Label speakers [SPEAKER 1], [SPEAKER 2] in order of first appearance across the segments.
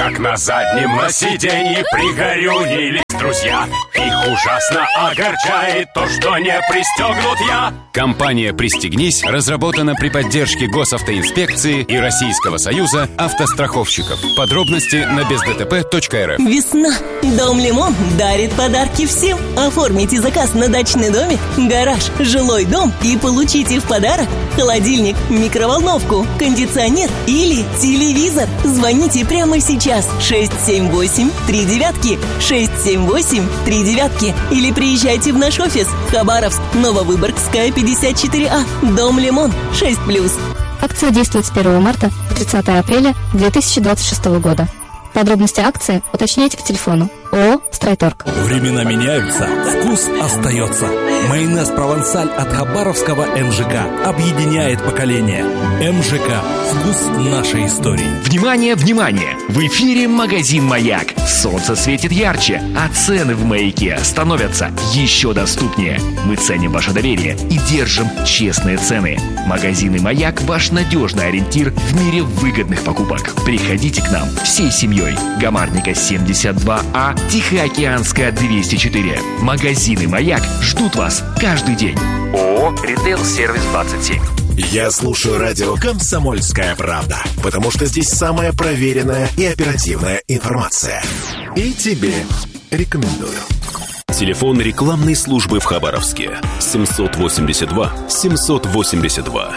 [SPEAKER 1] как на заднем на сиденье пригорюнились друзья. Их ужасно огорчает то, что не пристегнут я.
[SPEAKER 2] Компания «Пристегнись» разработана при поддержке Госавтоинспекции и Российского союза автостраховщиков. Подробности на бездтп.рф.
[SPEAKER 3] Весна. Дом Лимон дарит подарки всем. Оформите заказ на дачный домик, гараж, жилой дом и получите в подарок холодильник, микроволновку, кондиционер или телевизор. Звоните прямо сейчас. 678-39. 678-39. Или приезжайте в наш офис. Хабаровск, Нововыборгская, 54А. Дом Лимон, 6+.
[SPEAKER 4] Акция действует с 1 марта по 30 апреля 2026 года. Подробности акции уточняйте по телефону. ООО «Стройторг».
[SPEAKER 5] Времена меняются, вкус остается. Майонез «Провансаль» от хабаровского МЖК объединяет поколения. МЖК – вкус нашей истории.
[SPEAKER 6] Внимание, внимание! В эфире магазин «Маяк». Солнце светит ярче, а цены в «Маяке» становятся еще доступнее. Мы ценим ваше доверие и держим честные цены. Магазины «Маяк» – ваш надежный ориентир в мире выгодных покупок. Приходите к нам всей семьей. Гамарника 72А, Тихоокеанская 204. Магазины «Маяк» ждут вас каждый день. ООО «Ритейл Сервис 27».
[SPEAKER 7] Я слушаю радио «Комсомольская правда», потому что здесь самая проверенная и оперативная информация. И тебе рекомендую.
[SPEAKER 8] Телефон рекламной службы в Хабаровске 782 782.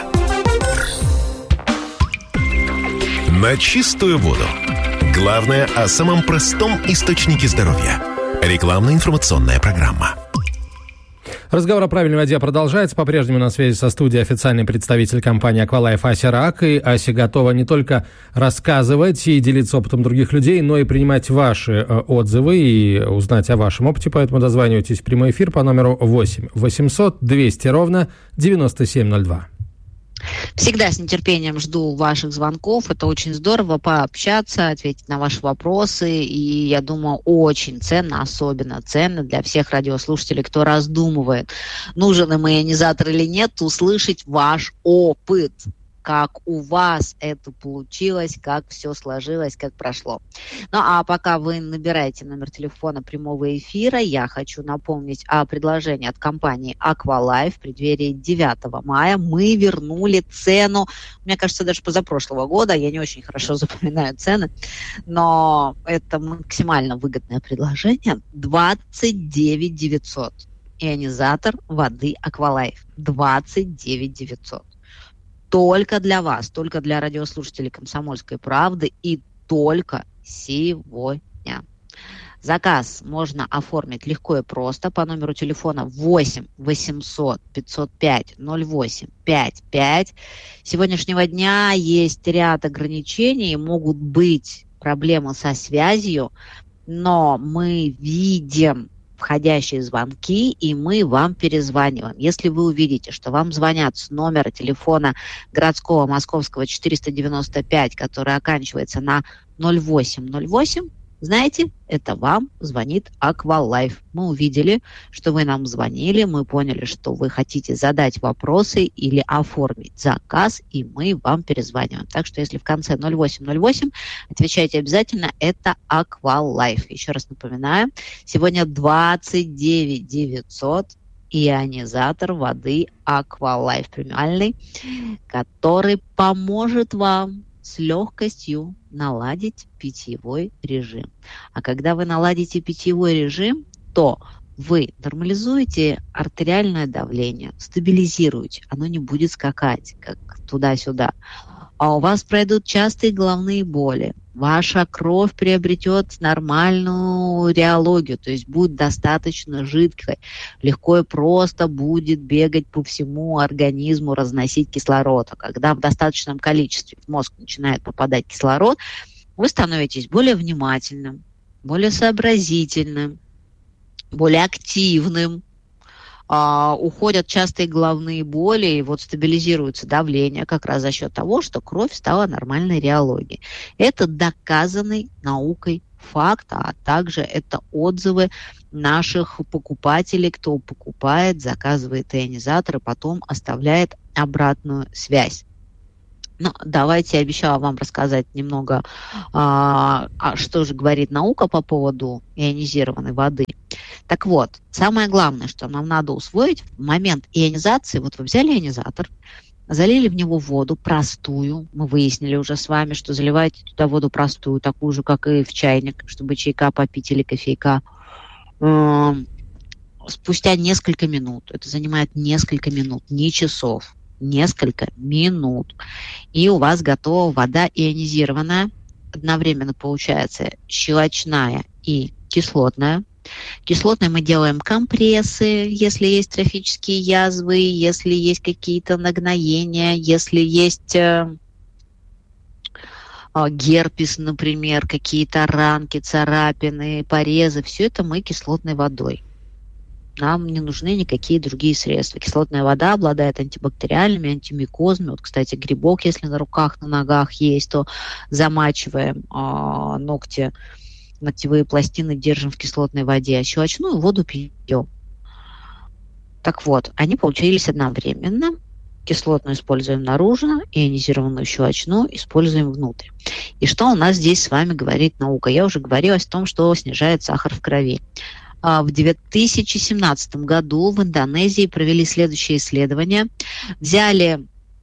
[SPEAKER 7] На чистую воду. Главное о самом простом источнике здоровья. Рекламно-информационная программа.
[SPEAKER 9] Разговор о правильной воде продолжается. По-прежнему на связи со студией официальный представитель компании «Аквалайф» Ася Рак. И Ася готова не только рассказывать и делиться опытом других людей, но и принимать ваши отзывы и узнать о вашем опыте. Поэтому дозванивайтесь в прямой эфир по номеру 8 800 200 ровно 9702.
[SPEAKER 10] Всегда с нетерпением жду ваших звонков. Это очень здорово пообщаться, ответить на ваши вопросы. И, я думаю, очень ценно, особенно ценно для всех радиослушателей, кто раздумывает, нужен им ионизатор или нет, услышать ваш опыт. Как у вас это получилось, как все сложилось, как прошло. Ну, а пока вы набираете номер телефона прямого эфира, я хочу напомнить о предложении от компании «Аквалайф». В преддверии 9 мая мы вернули цену, мне кажется, даже позапрошлого года, я не очень хорошо запоминаю цены, но это максимально выгодное предложение. 29 900. Ионизатор воды «Аквалайф». 29 900. Только для вас, только для радиослушателей «Комсомольской правды» и только сегодня. Заказ можно оформить легко и просто по номеру телефона 8 800 505 08 55. С сегодняшнего дня есть ряд ограничений, могут быть проблемы со связью, но мы видим входящие звонки, и мы вам перезваниваем. Если вы увидите, что вам звонят с номера телефона городского московского 495, который оканчивается на 0808, знаете, это вам звонит Аквалайф. Мы увидели, что вы нам звонили, мы поняли, что вы хотите задать вопросы или оформить заказ, и мы вам перезваниваем. Так что если в конце 0808, отвечайте обязательно, это Аквалайф. Еще раз напоминаю, сегодня 29 900 ионизатор воды Аквалайф премиальный, который поможет вам с легкостью наладить питьевой режим. А когда вы наладите питьевой режим, то вы нормализуете артериальное давление, стабилизируете, оно не будет скакать, как туда-сюда. А у вас пройдут частые головные боли, ваша кровь приобретет нормальную реологию, то есть будет достаточно жидкой, легко и просто будет бегать по всему организму, разносить кислород. А когда в достаточном количестве в мозг начинает попадать кислород, вы становитесь более внимательным, более сообразительным, более активным, уходят частые головные боли, и вот стабилизируется давление как раз за счет того, что кровь стала нормальной реологией. Это доказанный наукой факт, а также это отзывы наших покупателей, кто покупает, заказывает ионизатор и потом оставляет обратную связь. Ну, давайте, я обещала вам рассказать немного, что же говорит наука по поводу ионизированной воды. Так вот, самое главное, что нам надо усвоить в момент ионизации, вот вы взяли ионизатор, залили в него воду простую, мы выяснили уже с вами, что заливаете туда воду простую, такую же, как и в чайник, чтобы чайка попить или кофейка. Спустя несколько минут, это занимает несколько минут, не часов, несколько минут, и у вас готова вода ионизированная, одновременно получается щелочная и кислотная. Кислотной мы делаем компрессы, если есть трофические язвы, если есть какие-то нагноения, если есть герпес, например, какие-то ранки, царапины, порезы. Все это мы кислотной водой. Нам не нужны никакие другие средства. Кислотная вода обладает антибактериальными, антимикозными. Вот, кстати, грибок, если на руках, на ногах есть, то замачиваем ногти, ногтевые пластины держим в кислотной воде, а щелочную воду пьем. Так вот, они получились одновременно. Кислотную используем наружно, ионизированную щелочную используем внутрь. И что у нас здесь с вами говорит наука? Я уже говорила о том, что снижает сахар в крови. В 2017 году в Индонезии провели следующее исследование. Взяли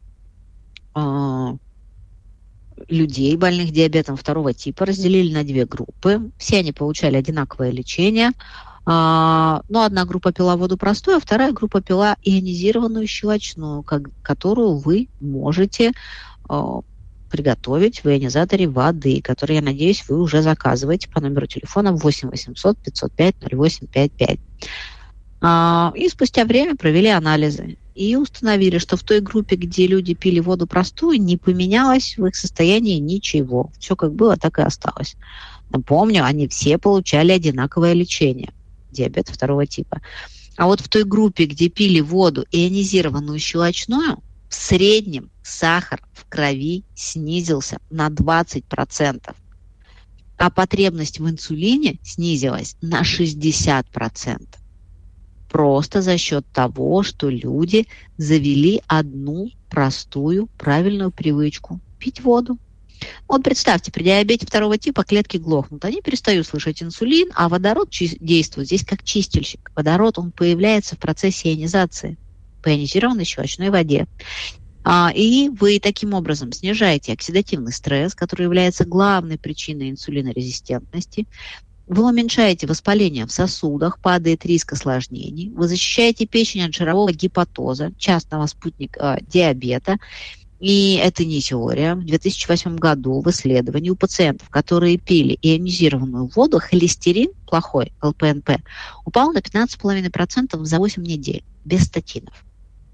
[SPEAKER 10] людей, больных диабетом 2 типа, разделили на 2 группы. Все они получали одинаковое лечение. Но одна группа пила воду простую, а вторая группа пила ионизированную щелочную, которую вы можете приготовить в ионизаторе воды, который, я надеюсь, вы уже заказываете по номеру телефона 8 800 505 0855. И спустя время провели анализы и установили, что в той группе, где люди пили воду простую, не поменялось в их состоянии ничего. Все как было, так и осталось. Напомню, они все получали одинаковое лечение. Диабет 2 типа. А вот в той группе, где пили воду ионизированную щелочную, в среднем сахар в крови снизился на 20%, а потребность в инсулине снизилась на 60%. Просто за счет того, что люди завели одну простую, правильную привычку – пить воду. Вот представьте, при диабете 2 типа клетки глохнут, они перестают слышать инсулин, а водород действует здесь как чистильщик. Водород, он появляется в процессе ионизации по ионизированной щелочной воде. И вы таким образом снижаете оксидативный стресс, который является главной причиной инсулинорезистентности. Вы уменьшаете воспаление в сосудах, падает риск осложнений. Вы защищаете печень от жирового гепатоза, частного спутника диабета. И это не теория. В 2008 году в исследовании у пациентов, которые пили ионизированную воду, холестерин, плохой, ЛПНП, упал на 15,5% за 8 недель, без статинов.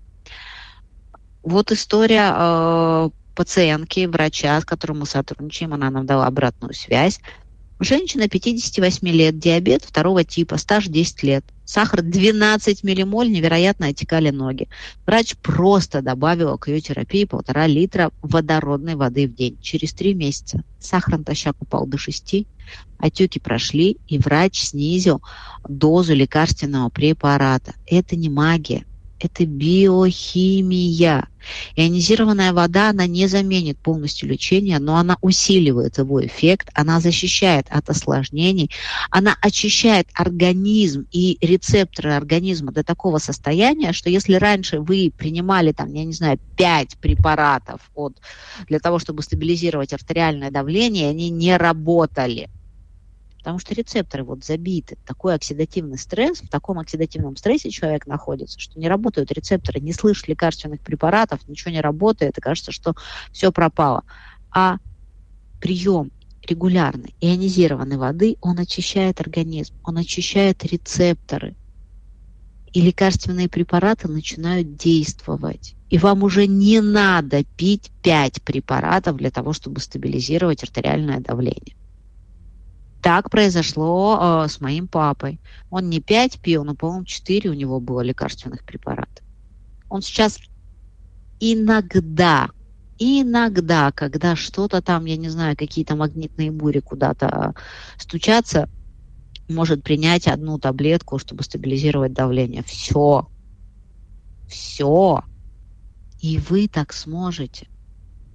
[SPEAKER 10] Вот история пациентки, врача, с которым мы сотрудничаем, она нам дала обратную связь. Женщина 58 лет, диабет 2 типа, стаж 10 лет. Сахар 12 миллимоль, невероятно отекали ноги. Врач просто добавила к ее терапии 1,5 литра водородной воды в день. Через 3 месяца сахар натощак упал до 6, отеки прошли, и врач снизил дозу лекарственного препарата. Это не магия. Это биохимия. Ионизированная вода, она не заменит полностью лечение, но она усиливает его эффект, она защищает от осложнений, она очищает организм и рецепторы организма до такого состояния, что если раньше вы принимали, 5 препаратов для того, чтобы стабилизировать артериальное давление, они не работали. Потому что рецепторы забиты. Такой оксидативный стресс, в таком оксидативном стрессе человек находится, что не работают рецепторы, не слышит лекарственных препаратов, ничего не работает, и кажется, что все пропало. А прием регулярной ионизированной воды, он очищает организм, он очищает рецепторы. И лекарственные препараты начинают действовать. И вам уже не надо пить 5 препаратов для того, чтобы стабилизировать артериальное давление. Так произошло с моим папой. Он не 5 пил, но, по-моему, 4 у него было лекарственных препаратов. Он сейчас иногда, когда что-то там, я не знаю, какие-то магнитные бури куда-то стучатся, может принять 1 таблетку, чтобы стабилизировать давление. Все. И вы так сможете.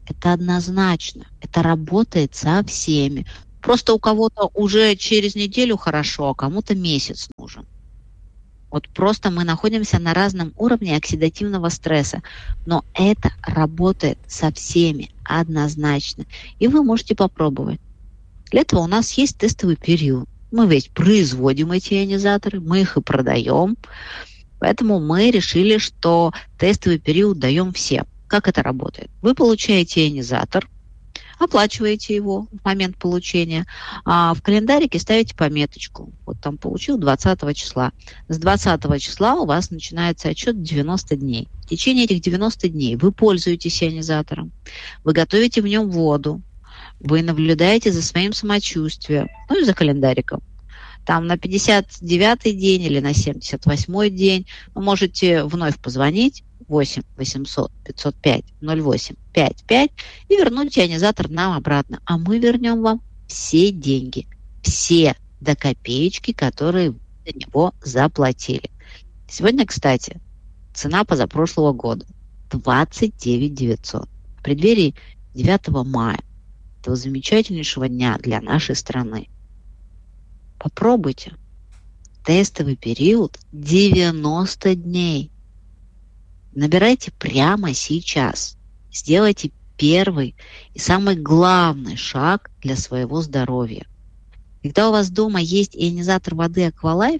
[SPEAKER 10] Это однозначно. Это работает со всеми. Просто у кого-то уже через неделю хорошо, а кому-то месяц нужен. Вот просто мы находимся на разном уровне оксидативного стресса. Но это работает со всеми однозначно. И вы можете попробовать. Для этого у нас есть тестовый период. Мы ведь производим эти ионизаторы, мы их и продаем. Поэтому мы решили, что тестовый период даем всем. Как это работает? Вы получаете ионизатор, оплачиваете его в момент получения, а в календарике ставите пометочку. Вот там получил 20 числа. С 20 числа у вас начинается отчет 90 дней. В течение этих 90 дней вы пользуетесь ионизатором, вы готовите в нем воду, вы наблюдаете за своим самочувствием, ну и за календариком. Там на 59-й день или на 78-й день вы можете вновь позвонить 8 800 505 08 55 и вернуть ионизатор нам обратно. А мы вернем вам все деньги, все до копеечки, которые вы за него заплатили. Сегодня, кстати, цена позапрошлого года 29 900. В преддверии 9 мая, этого замечательнейшего дня для нашей страны. Попробуйте. Тестовый период 90 дней. Набирайте прямо сейчас. Сделайте первый и самый главный шаг для своего здоровья. Когда у вас дома есть ионизатор воды Aqualife,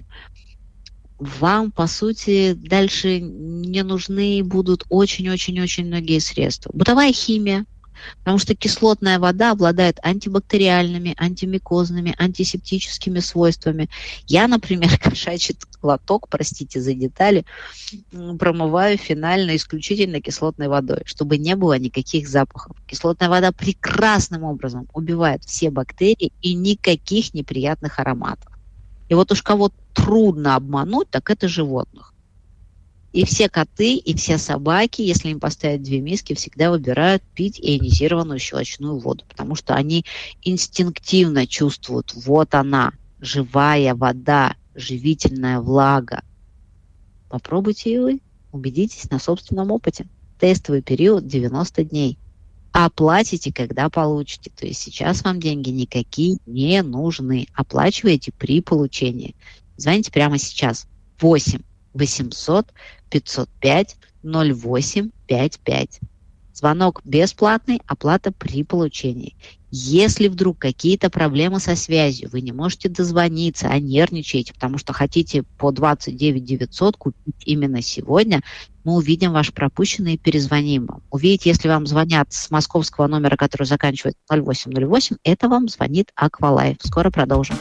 [SPEAKER 10] вам, по сути, дальше не нужны будут очень-очень-очень многие средства. Бытовая химия, потому что кислотная вода обладает антибактериальными, антимикозными, антисептическими свойствами. Я, например, кошачий лоток, простите за детали, промываю финально исключительно кислотной водой, чтобы не было никаких запахов. Кислотная вода прекрасным образом убивает все бактерии и никаких неприятных ароматов. И вот уж кого трудно обмануть, так это животных. И все коты, и все собаки, если им поставить 2 миски, всегда выбирают пить ионизированную щелочную воду, потому что они инстинктивно чувствуют, вот она, живая вода, живительная влага. Попробуйте и вы, убедитесь на собственном опыте. Тестовый период 90 дней. Оплатите, когда получите. То есть сейчас вам деньги никакие не нужны. Оплачиваете при получении. Звоните прямо сейчас. 8 800 505 08 55. Звонок бесплатный, оплата при получении. Если вдруг какие-то проблемы со связью, вы не можете дозвониться, а нервничаете, потому что хотите по 29 900 купить именно сегодня, мы увидим ваш пропущенный и перезвоним вам. Увидите, если вам звонят с московского номера, который заканчивается 0808, это вам звонит Aqualife. Скоро продолжим.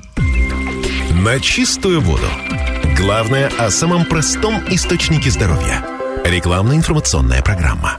[SPEAKER 7] На чистую воду. Главное о самом простом источнике здоровья. Рекламно-информационная программа.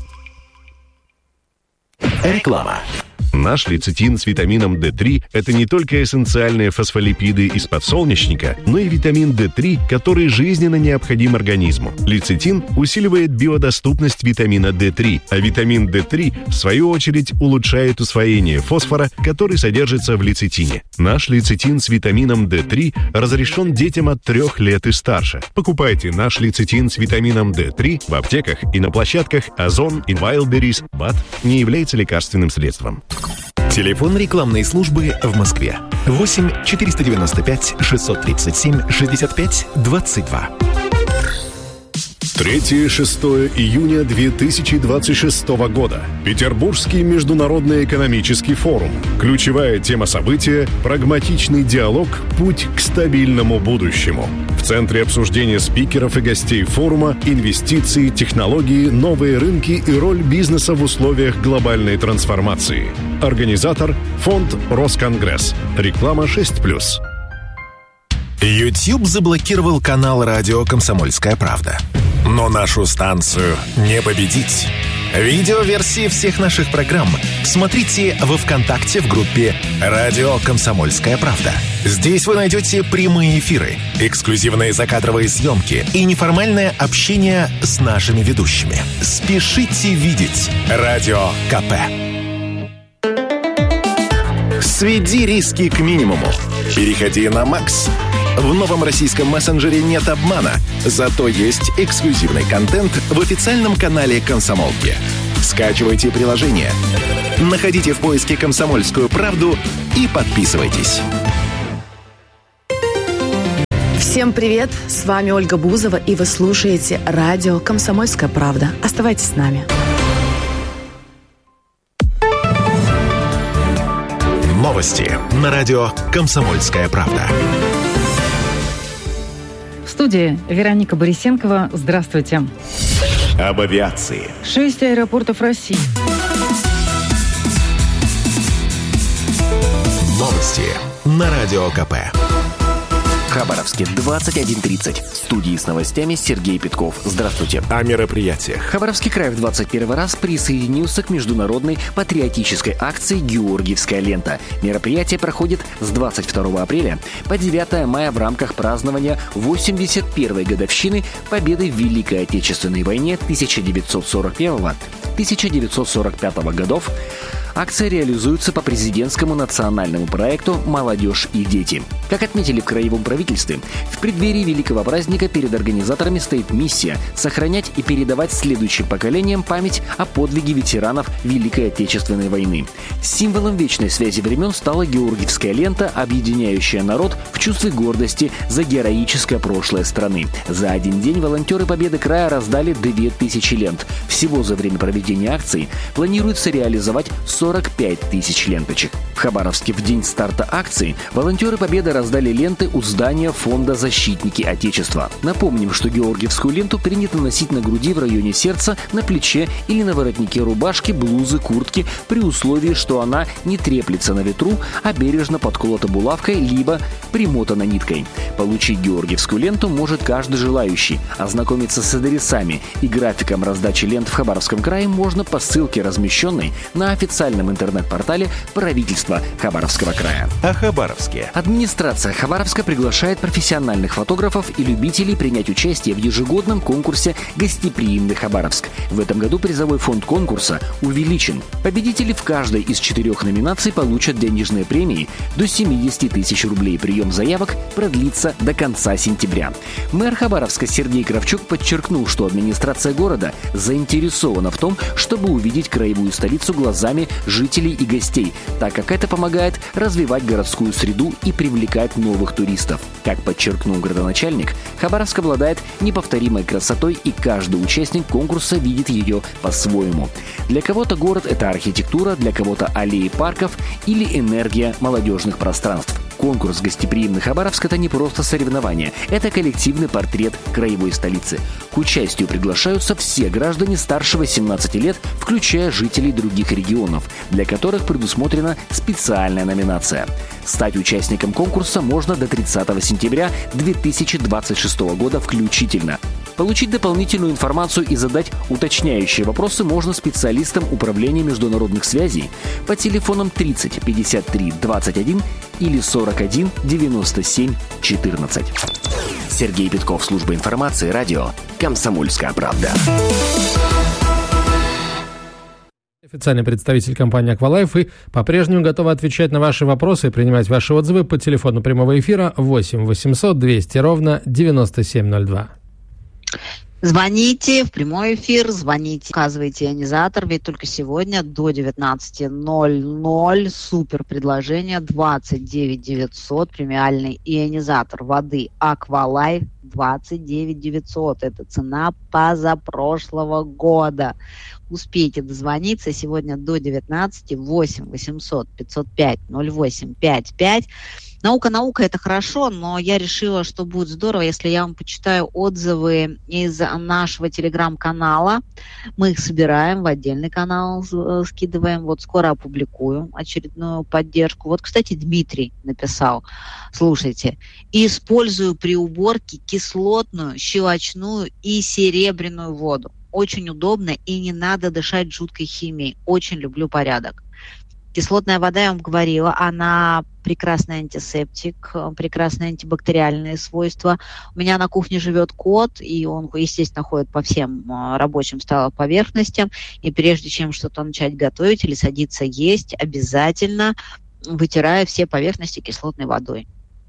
[SPEAKER 7] Реклама.
[SPEAKER 11] Наш лецитин с витамином D3 – это не только эссенциальные фосфолипиды из подсолнечника, но и витамин D3, который жизненно необходим организму. Лецитин усиливает биодоступность витамина D3, а витамин D3, в свою очередь, улучшает усвоение фосфора, который содержится в лецитине. Наш лецитин с витамином D3 разрешен детям от 3 лет и старше. Покупайте наш лецитин с витамином D3 в аптеках и на площадках Озон и Wildberries. БАД не является лекарственным средством.
[SPEAKER 7] Телефон рекламной службы в Москве. 8 495 637 65 22.
[SPEAKER 11] 3-6 июня 2026 года. Петербургский международный экономический форум. Ключевая тема события – прагматичный диалог «Путь к стабильному будущему». В центре обсуждения спикеров и гостей форума инвестиции, технологии, новые рынки и роль бизнеса в условиях глобальной трансформации. Организатор – фонд «Росконгресс». Реклама 6+.
[SPEAKER 7] YouTube заблокировал канал радио «Комсомольская правда». Но нашу станцию не победить. Видеоверсии всех наших программ смотрите во ВКонтакте в группе «Радио Комсомольская правда». Здесь вы найдете прямые эфиры, эксклюзивные закадровые съемки и неформальное общение с нашими ведущими. Спешите видеть Радио КП. Сведи риски к минимуму. Переходи на Макс. В новом российском мессенджере нет обмана, зато есть эксклюзивный контент в официальном канале «Комсомолки». Скачивайте приложение. Находите в поиске «Комсомольскую правду» и подписывайтесь.
[SPEAKER 12] Всем привет! С вами Ольга Бузова, и вы слушаете радио «Комсомольская правда». Оставайтесь с нами.
[SPEAKER 7] Новости на радио «Комсомольская правда».
[SPEAKER 13] В студии Вероника Борисенкова. Здравствуйте.
[SPEAKER 7] Об авиации.
[SPEAKER 13] 6 аэропортов России.
[SPEAKER 7] Новости на радио КП.
[SPEAKER 6] В Хабаровске 21:30. В студии с новостями Сергей Петков. Здравствуйте.
[SPEAKER 7] О мероприятиях.
[SPEAKER 6] Хабаровский край в 21 раз присоединился к международной патриотической акции «Георгиевская лента». Мероприятие проходит с 22 апреля по 9 мая в рамках празднования 81-й годовщины победы в Великой Отечественной войне 1941-1945 годов. Акция реализуется по президентскому национальному проекту «Молодежь и дети». Как отметили в краевом правительстве, в преддверии великого праздника перед организаторами стоит миссия сохранять и передавать следующим поколениям память о подвиге ветеранов Великой Отечественной войны. Символом вечной связи времен стала Георгиевская лента, объединяющая народ в чувстве гордости за героическое прошлое страны. За один день волонтеры Победы края раздали 2000 лент. Всего за время проведения акции планируется реализовать 45 тысяч ленточек. В Хабаровске в день старта акции волонтеры Победы раздали ленты у здания фонда «Защитники Отечества». Напомним, что георгиевскую ленту принято носить на груди в районе сердца, на плече или на воротнике рубашки, блузы, куртки, при условии, что она не треплется на ветру, а бережно подколота булавкой либо примотана ниткой. Получить георгиевскую ленту может каждый желающий. Ознакомиться с адресами и графиком раздачи лент в Хабаровском крае можно по ссылке, размещенной на официальном интернет-портале правительства Хабаровского края.
[SPEAKER 7] О Хабаровске.
[SPEAKER 6] Администрация Хабаровска приглашает профессиональных фотографов и любителей принять участие в ежегодном конкурсе «Гостеприимный Хабаровск». В этом году призовой фонд конкурса увеличен. Победители в каждой из 4 номинаций получат денежные премии до 70 тысяч рублей. Прием заявок продлится до конца сентября. Мэр Хабаровска Сергей Кравчук подчеркнул, что администрация города заинтересована в том, чтобы увидеть краевую столицу глазами жителей и гостей, так как это помогает развивать городскую среду и привлекать новых туристов. Как подчеркнул градоначальник, Хабаровск обладает неповторимой красотой, и каждый участник конкурса видит ее по-своему. Для кого-то город – это архитектура, для кого-то аллеи парков или энергия молодежных пространств. Конкурс «Гостеприимный Хабаровск» — это не просто соревнование, это коллективный портрет краевой столицы. К участию приглашаются все граждане старше 18 лет, включая жителей других регионов, для которых предусмотрена специальная номинация. Стать участником конкурса можно до 30 сентября 2026 года включительно. Получить дополнительную информацию и задать уточняющие вопросы можно специалистам Управления международных связей по телефонам 30 53 21 или 41 97 14. Сергей Петков, служба информации, радио «Комсомольская правда».
[SPEAKER 9] Официальный представитель компании «Аквалайф» и по-прежнему готова отвечать на ваши вопросы и принимать ваши отзывы по телефону прямого эфира 8 800 200 ровно 9702.
[SPEAKER 10] Звоните в прямой эфир, звоните, указывайте ионизатор, ведь только сегодня до 19:00 супер предложение 29 900, премиальный ионизатор воды Аквалайф 29 900. Это цена позапрошлого года. Успейте дозвониться сегодня до 19, 8 800 505 08 55. Наука, это хорошо, но я решила, что будет здорово, если я вам почитаю отзывы из нашего телеграм-канала. Мы их собираем в отдельный канал, скидываем. Вот скоро опубликую очередную поддержку. Вот, кстати, Дмитрий написал. Слушайте, использую при уборке кислотную, щелочную и серебряную воду. Очень удобно и не надо дышать жуткой химией. Очень люблю порядок. Кислотная вода, я вам говорила, она прекрасный антисептик, прекрасные антибактериальные свойства. У меня на кухне живет кот, и он, естественно, ходит по всем рабочим поверхностям. И прежде чем что-то начать готовить или садиться есть, обязательно вытираю все поверхности кислотной водой.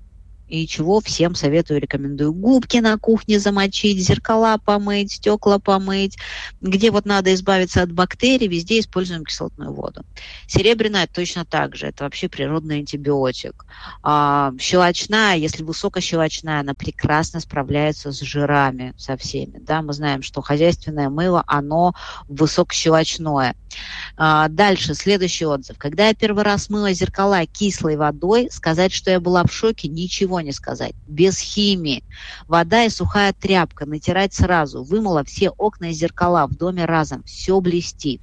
[SPEAKER 10] и чего всем советую, рекомендую. Губки на кухне замочить, зеркала помыть, стекла помыть. Где вот надо избавиться от бактерий, везде используем кислотную воду. Серебряная точно так же. Это вообще природный антибиотик. Щелочная, если высокощелочная, она прекрасно справляется с жирами со всеми. Да? Мы знаем, что хозяйственное мыло, оно высокощелочное. Дальше, следующий отзыв. Когда я первый раз мыла зеркала кислой водой, сказать, что я была в шоке, ничего не сказать. Без химии. Вода и сухая тряпка. Натирать сразу. Вымыла все окна и зеркала в доме разом. Все блестит.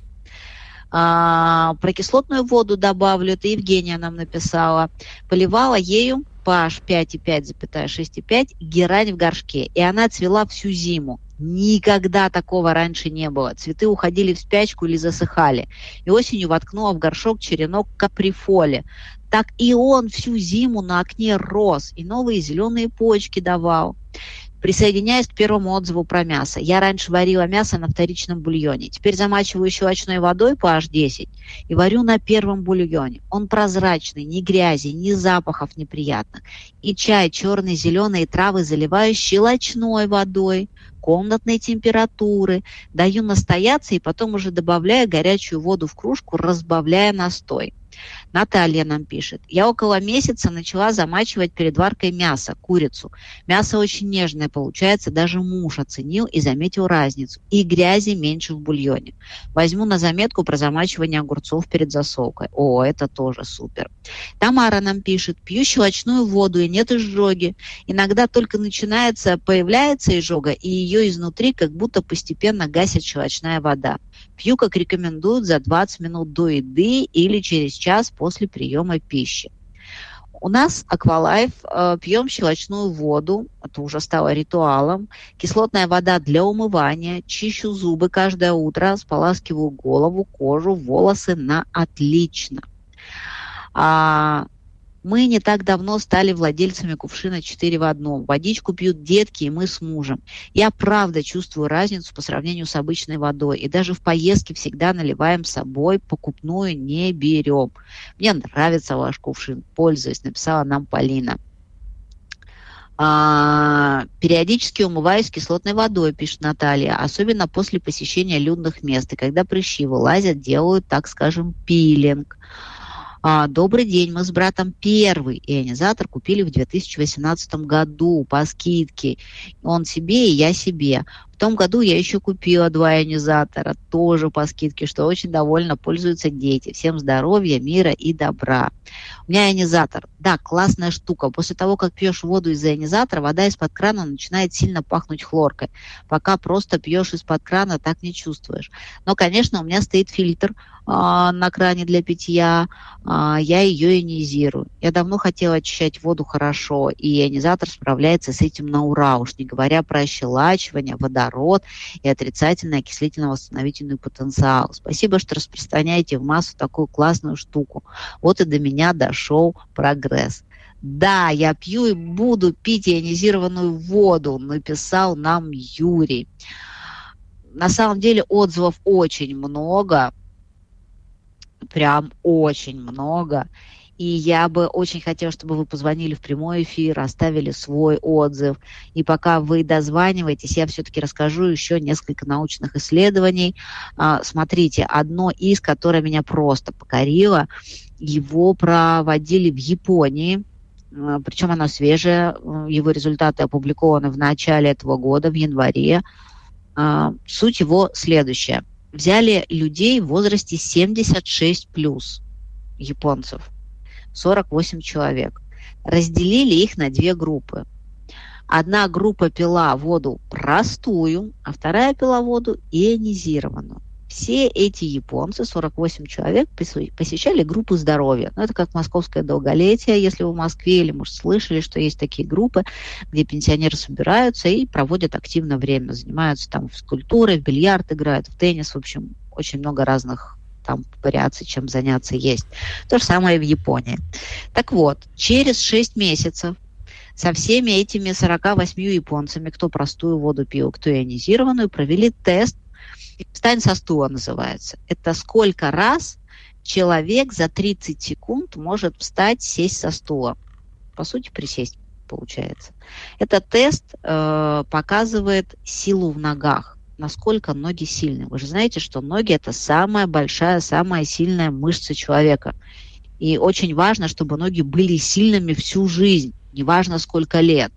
[SPEAKER 10] Про кислотную воду добавлю. Это Евгения нам написала. Поливала ею pH 5,5, 6,5 герань в горшке. И она цвела всю зиму. Никогда такого раньше не было. Цветы уходили в спячку или засыхали. И осенью воткнула в горшок черенок каприфоли. Так и он всю зиму на окне рос. И новые зеленые почки давал. Присоединяюсь к первому отзыву про мясо. Я раньше варила мясо на вторичном бульоне. Теперь замачиваю щелочной водой pH 10 и варю на первом бульоне. Он прозрачный, ни грязи, ни запахов неприятных. И чай черный, зеленые травы заливаю щелочной водой комнатной температуры. Даю настояться и потом уже добавляю горячую воду в кружку, разбавляя настой. Наталья нам пишет. Я около месяца начала замачивать перед варкой мясо, курицу. Мясо очень нежное получается, даже муж оценил и заметил разницу. И грязи меньше в бульоне. Возьму на заметку про замачивание огурцов перед засолкой. О, это тоже супер. Тамара нам пишет. Пью щелочную воду и нет изжоги. Иногда только появляется изжога, и ее изнутри как будто постепенно гасит щелочная вода. Пью, как рекомендуют, за 20 минут до еды или через час после приема пищи. У нас Аквалайф, пьем щелочную воду, это уже стало ритуалом, кислотная вода для умывания, чищу зубы каждое утро, споласкиваю голову, кожу, волосы на отлично. Мы не так давно стали владельцами кувшина 4 в 1. Водичку пьют детки и мы с мужем. Я правда чувствую разницу по сравнению с обычной водой. И даже в поездке всегда наливаем с собой, покупную не берем. Мне нравится ваш кувшин, пользуюсь, написала нам Полина. Периодически умываюсь кислотной водой, пишет Наталья, особенно после посещения людных мест. И когда прыщи вылазят, делают, так скажем, пилинг. Добрый день, мы с братом первый ионизатор купили в 2018 году по скидке. Он себе и я себе. В том году я еще купила 2 ионизатора, тоже по скидке, что очень довольно пользуются дети. Всем здоровья, мира и добра. У меня ионизатор. Да, классная штука. После того, как пьешь воду из ионизатора, вода из-под крана начинает сильно пахнуть хлоркой. Пока просто пьешь из-под крана, так не чувствуешь. Но, конечно, у меня стоит фильтр на кране для питья, я ее ионизирую. Я давно хотела очищать воду хорошо, и ионизатор справляется с этим на ура, уж не говоря про ощелачивание, водород и отрицательный окислительно-восстановительный потенциал. Спасибо, что распространяете в массу такую классную штуку. Вот и до меня дошел прогресс. Да, я пью и буду пить ионизированную воду, написал нам Юрий. На самом деле отзывов очень много, прям очень много. И я бы очень хотела, чтобы вы позвонили в прямой эфир, оставили свой отзыв. И пока вы дозваниваетесь, я все-таки расскажу еще несколько научных исследований. Смотрите, одно из, которое меня просто покорило, его проводили в Японии. Причем оно свежее, его результаты опубликованы в начале этого года, в январе. Суть его следующая. Взяли людей в возрасте 76+, японцев, 48 человек. Разделили их на 2 группы. Одна группа пила воду простую, а вторая пила воду ионизированную. Все эти японцы, 48 человек, посещали группу здоровья. Это как московское долголетие, если вы в Москве, или, может, слышали, что есть такие группы, где пенсионеры собираются и проводят активно время. Занимаются там физкультурой, в бильярд играют, в теннис. В общем, очень много разных там вариаций, чем заняться есть. То же самое и в Японии. Так вот, через 6 месяцев со всеми этими 48 японцами, кто простую воду пил, кто ионизированную, провели тест. «Встань со стула» называется. Это сколько раз человек за 30 секунд может встать, сесть со стула. По сути, присесть. получается. Этот тест показывает силу в ногах, насколько ноги сильны. Вы же знаете, что ноги – это самая большая, самая сильная мышца человека. И очень важно, чтобы ноги были сильными всю жизнь, неважно сколько лет.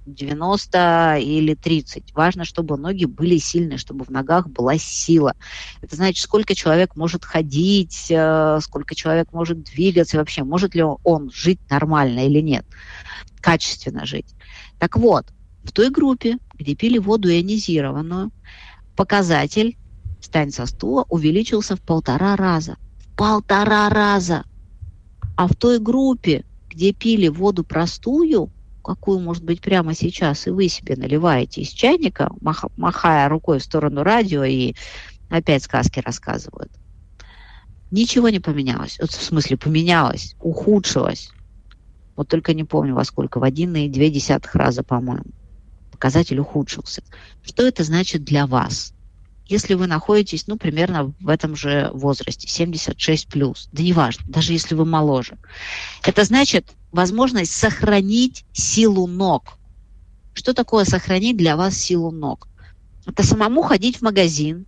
[SPEAKER 10] 90 или 30. Важно, чтобы ноги были сильные, чтобы в ногах была сила. Это значит, сколько человек может ходить, сколько человек может двигаться, и вообще, может ли он жить нормально или нет, качественно жить. Так вот, в той группе, где пили воду ионизированную, показатель «встань со стула» увеличился в 1,5 раза. В 1,5 раза! А в той группе, где пили воду простую, какую, может быть, прямо сейчас и вы себе наливаете из чайника, махая рукой в сторону радио и опять сказки рассказывают. Ничего не поменялось. В смысле, поменялось, ухудшилось. Вот только не помню во сколько, в 1,2 раза, по-моему. Показатель ухудшился. Что это значит для вас? Если вы находитесь, примерно в этом же возрасте, 76+, да неважно, даже если вы моложе. Это значит возможность сохранить силу ног. Что такое сохранить для вас силу ног? Это самому ходить в магазин,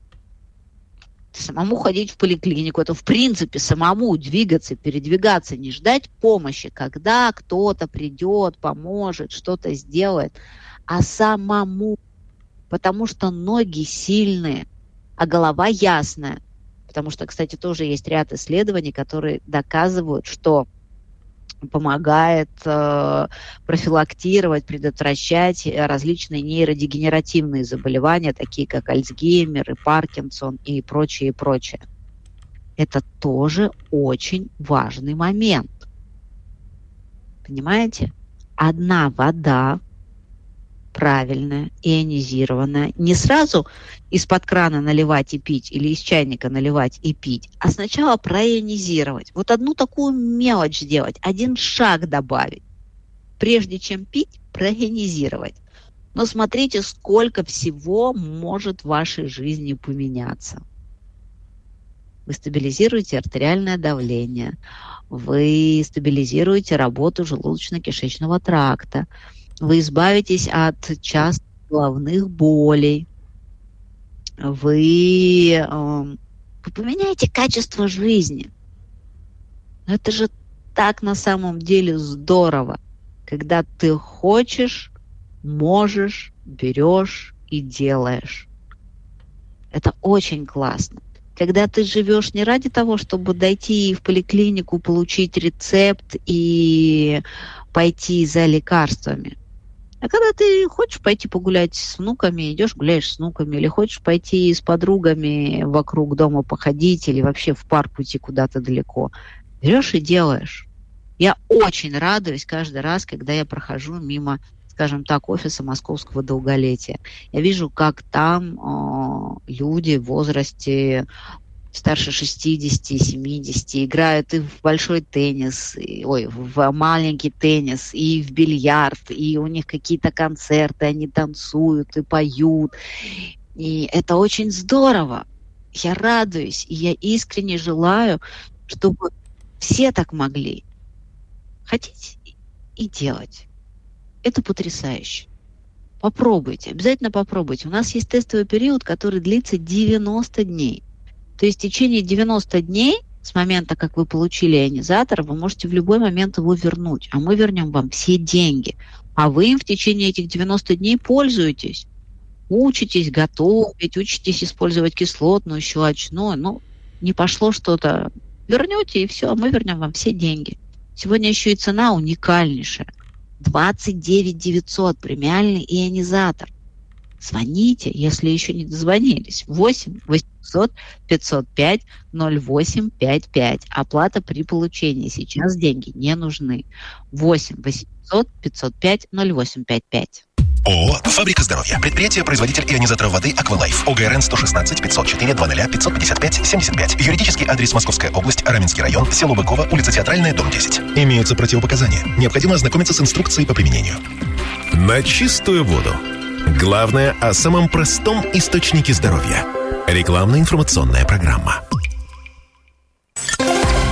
[SPEAKER 10] самому ходить в поликлинику, это в принципе самому двигаться, передвигаться, не ждать помощи, когда кто-то придет, поможет, что-то сделает, а самому. Потому что ноги сильные, а голова ясная. Потому что, кстати, тоже есть ряд исследований, которые доказывают, что помогает профилактировать, предотвращать различные нейродегенеративные заболевания, такие как Альцгеймер и Паркинсон и прочее, и прочее. Это тоже очень важный момент. Понимаете? Одна вода, правильная, ионизированная, не сразу из-под крана наливать и пить или из чайника наливать и пить, а сначала проионизировать. Вот одну такую мелочь сделать, один шаг добавить. Прежде чем пить, проионизировать. Но смотрите, сколько всего может в вашей жизни поменяться. Вы стабилизируете артериальное давление, вы стабилизируете работу желудочно-кишечного тракта, вы избавитесь от частых головных болей, вы поменяете качество жизни. Но это же так на самом деле здорово, когда ты хочешь, можешь, берешь и делаешь. Это очень классно. Когда ты живешь не ради того, чтобы дойти в поликлинику, получить рецепт и пойти за лекарствами, а когда ты хочешь пойти погулять с внуками, идешь гуляешь с внуками, или хочешь пойти с подругами вокруг дома походить, или вообще в парк уйти куда-то далеко, берешь и делаешь. Я очень радуюсь каждый раз, когда я прохожу мимо, скажем так, офиса Московского долголетия. Я вижу, как там люди в возрасте старше 60, 70 играют и в большой теннис, в маленький теннис, и в бильярд, и у них какие-то концерты, они танцуют и поют. И это очень здорово. Я радуюсь, и я искренне желаю, чтобы все так могли. Хотите и делать. Это потрясающе. Попробуйте, обязательно попробуйте. У нас есть тестовый период, который длится 90 дней. То есть в течение 90 дней, с момента, как вы получили ионизатор, вы можете в любой момент его вернуть. А мы вернем вам все деньги. А вы им в течение этих 90 дней пользуетесь. Учитесь готовить, учитесь использовать кислотную, щелочную. Не пошло что-то. Вернете, и все, а мы вернем вам все деньги. Сегодня еще и цена уникальнейшая. 29 900 премиальный ионизатор. Звоните, если еще не дозвонились. 8 800 505 0855. Оплата при получении. Сейчас деньги не нужны. 8 800 505 0855.
[SPEAKER 7] ООО «Фабрика здоровья». Предприятие-производитель ионизаторов воды «Аквалайф». ОГРН 116 504 00 555 75. Юридический адрес: Московская область, Раменский район, село Быково, улица Театральная, дом 10. Имеются противопоказания. Необходимо ознакомиться с инструкцией по применению. На чистую воду. Главное о самом простом источнике здоровья. Рекламно-информационная программа.